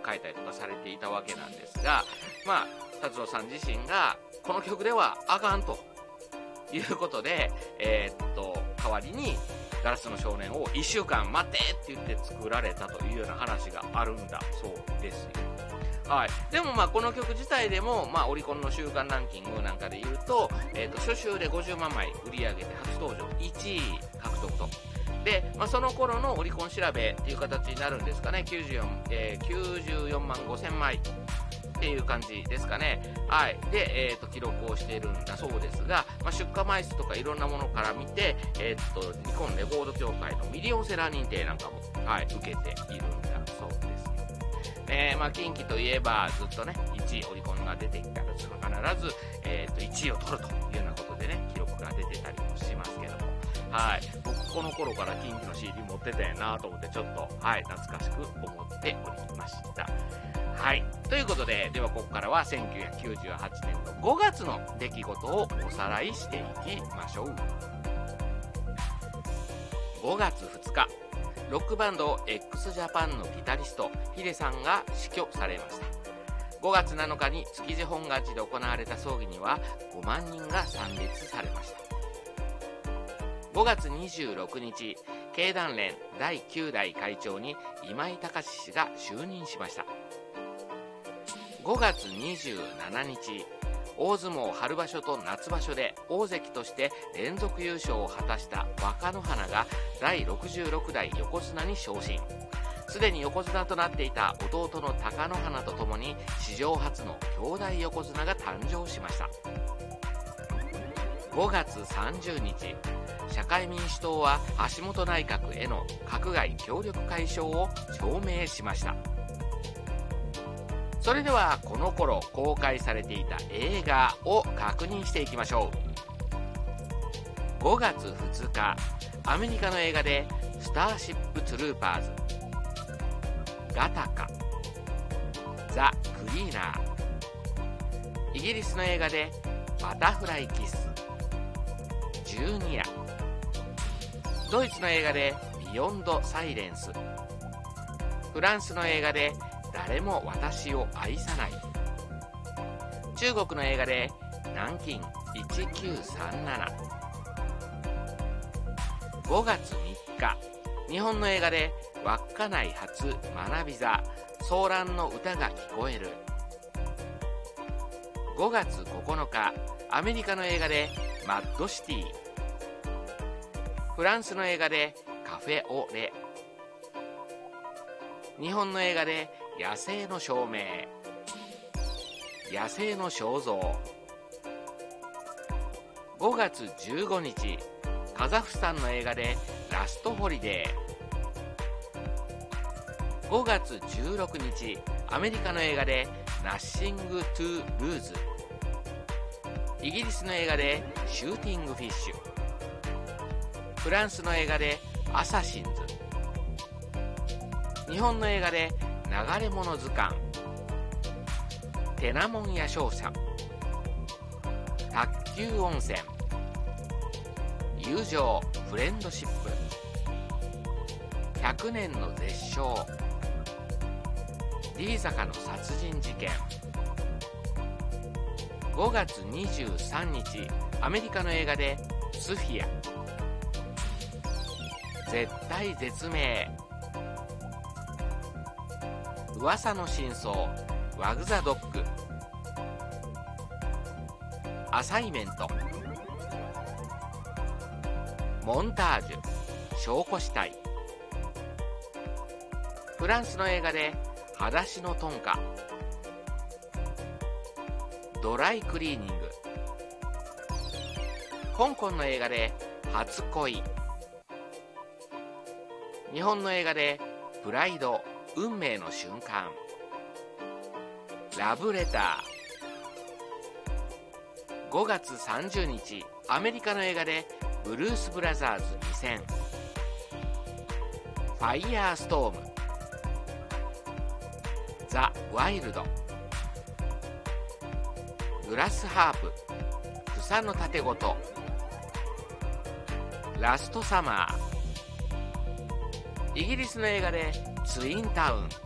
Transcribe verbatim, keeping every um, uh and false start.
変えたりとかされていたわけなんですが、まあ達郎さん自身がこの曲ではあかんということで、えー、っと代わりにガラスの少年をいっしゅうかん待ってって言って作られたというような話があるんだそうですよ。はい、でもまあこの曲自体でも、まあ、オリコンの週間ランキングなんかで言うと、えー、と初週でごじゅうまんまい売り上げて初登場いちい獲得と。で、まあ、その頃のオリコン調べっていう形になるんですかね。きゅうじゅうよん、えー、きゅうじゅうよんまんごせんまいっていう感じですかね。はい。で、えー、と記録をしているんだそうですが、まあ、出荷枚数とかいろんなものから見て、えー、と日本レコード協会のミリオンセラー認定なんかも、はい、受けているんだそうです。えーまあ、近畿といえばずっとねいちいオリコンが出てきたら必ず、えー、といちいを取るというようなことでね記録が出てたりもしますけども、はい、僕この頃から近畿の シーディー 持ってたんやなと思ってちょっと、はい、懐かしく思っておりました。はい、ということで、ではここからはせんきゅうひゃくきゅうじゅうはちねんのごがつの出来事をおさらいしていきましょう。ごがつふつか、ロックバンド x ジャパンのギタリストヒデさんが死去されました。ごがつなのかに築地本願寺で行われた葬儀にはごまんにんが参列されました。ごがつにじゅうろくにち、経団連だいきゅうだい会長に今井隆氏が就任しました。ごがつにじゅうしちにち、大相撲春場所と夏場所で大関として連続優勝を果たした若乃花がだいろくじゅうろくだい横綱に昇進。すでに横綱となっていた弟の貴乃花とともに史上初の兄弟横綱が誕生しました。ごがつさんじゅうにち、社会民主党は橋本内閣への閣外協力解消を表明しました。それではこの頃公開されていた映画を確認していきましょう。ごがつふつか、アメリカの映画でスターシップトゥルーパーズ、ガタカ、ザ・クリーナー。イギリスの映画でバタフライキス、ジューニア。ドイツの映画でビヨンド・サイレンス。フランスの映画で誰も私を愛さない。中国の映画で南京いちきゅうさんなな。ごがつみっか、日本の映画で稚内発学び座、ソーランの歌が聞こえる。ごがつここのか、アメリカの映画でマッドシティ。フランスの映画でカフェオレ。日本の映画で野生の証明、野生の肖像。ごがつじゅうごにち、カザフスタンの映画でラストホリデー。ごがつじゅうろくにち、アメリカの映画でナッシング・トゥ・ルーズ。イギリスの映画でシューティング・フィッシュ。フランスの映画でアサシンズ。日本の映画で流れ物図鑑、テナモンヤ商社、卓球温泉、友情フレンドシップ、ひゃくねんの絶唱、 D 坂の殺人事件。ごがつにじゅうさんにち、アメリカの映画でスフィア、絶対絶命、噂の真相、ワグザドッグ、アサイメント、モンタージュ、証拠死体。フランスの映画で裸足のトンカ、ドライクリーニング。香港の映画で初恋。日本の映画でプライド、運命の瞬間、ラブレター。ごがつさんじゅうにち、アメリカの映画でブルース・ブラザーズにせん、ファイヤーストーム、ザ・ワイルド、グラスハープ、草の盾ごと、ラストサマー。イギリスの映画でツインタウン、